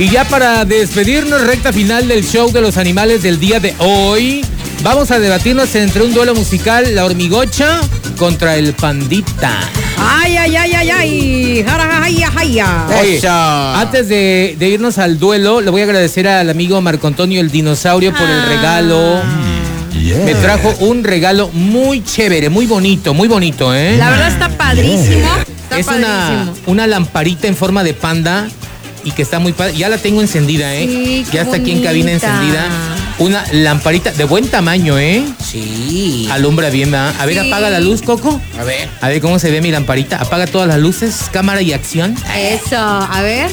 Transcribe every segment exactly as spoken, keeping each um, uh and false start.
Y ya para despedirnos, recta final del show de los animales del día de hoy, vamos a debatirnos entre un duelo musical, La Hormigocha contra el Pandita. Ay, ay, ay, ay, ay. Jara, ay, ay, ay. Oye, antes de, de irnos al duelo, le voy a agradecer al amigo Marco Antonio el Dinosaurio por el regalo. Yeah. Me trajo un regalo muy chévere, muy bonito, muy bonito, ¿eh? La verdad está padrísimo. Está es padrísimo. Una, una lamparita en forma de panda y que está muy padre. Ya la tengo encendida, ¿eh? Sí, ya está bonita. aquí en cabina encendida. Una lamparita de buen tamaño, ¿eh? Sí. Alumbra bien, ¿verdad? A ver, sí. Apaga la luz, Coco. A ver. A ver cómo se ve mi lamparita. Apaga todas las luces, cámara y acción. Eso, a ver.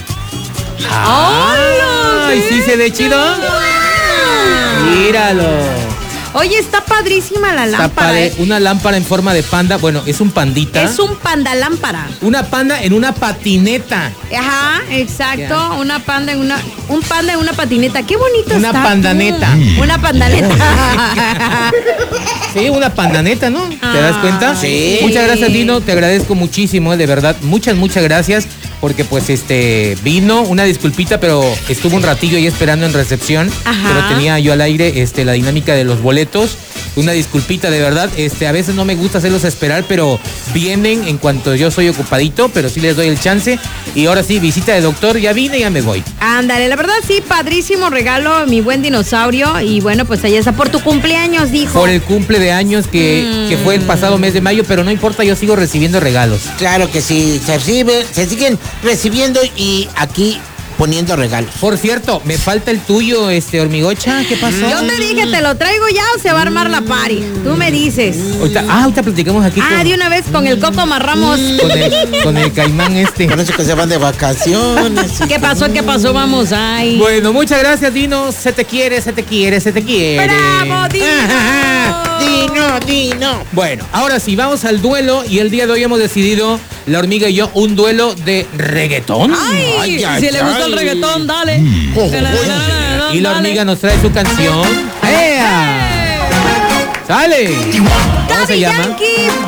¡Ay! ¿Sí se ve chido? ¡Wow! Míralo. Oye, está padrísima la lámpara. Está padre, ¿eh? Una lámpara en forma de panda. Bueno, es un pandita. Es un panda lámpara. Una panda en una patineta. Ajá, exacto. Yeah. Una panda en una. Un panda en una patineta. Qué bonito una está. Una pandaneta. Tú. Una pandaneta. Sí, una pandaneta, ¿no? Ah, ¿Te das cuenta? Sí. Muchas gracias, Dino. Te agradezco muchísimo, de verdad. Muchas, muchas gracias. Porque pues este vino, una disculpita, pero estuvo un ratillo ahí esperando en recepción. Ajá. Pero tenía yo al aire este, la dinámica de los boletos. Una disculpita, de verdad. Este, a veces no me gusta hacerlos esperar, pero vienen en cuanto yo soy ocupadito, pero sí les doy el chance. Y ahora sí, visita de doctor, ya vine y ya me voy. Ándale, la verdad sí, padrísimo regalo, mi buen dinosaurio. Y bueno, pues allá está por tu cumpleaños, dijo. Por el cumple de años que, mm. que fue el pasado mes de mayo, pero no importa, yo sigo recibiendo regalos. Claro que sí, se recibe, se siguen recibiendo y aquí poniendo regalos. Por cierto, me falta el tuyo, este Hormigocha, ¿qué pasó? Yo te dije, ¿te lo traigo ya o se va a armar la party? Tú me dices. Ahorita, ah, ahorita platicamos aquí. Ah, con, de una vez con el Coco amarramos. Con el, con el caimán este. Con eso que se van de vacaciones. ¿Qué pasó? ¿Qué pasó? Vamos, ay. Bueno, muchas gracias, Dino. Se te quiere, se te quiere, se te quiere. ¡Bravo, Dino! Dino, Dino. Bueno, ahora sí, vamos al duelo y el día de hoy hemos decidido, la hormiga y yo, un duelo de reggaetón. Ay, ay, ay si ay, le gusta el reggaetón, dale. Mm. Oh, la, la, la, la, y la hormiga nos trae su canción. ¡Ea! ¡Sale! ¿Cómo se llama? Yankee,